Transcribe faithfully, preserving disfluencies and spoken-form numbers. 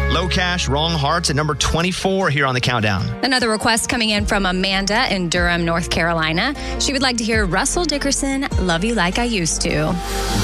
Low Cash, Wrong Hearts at number twenty-four here on the countdown. Another request coming in from Amanda in Durham, North Carolina. She would like to hear Russell Dickerson, Love You Like I Used to.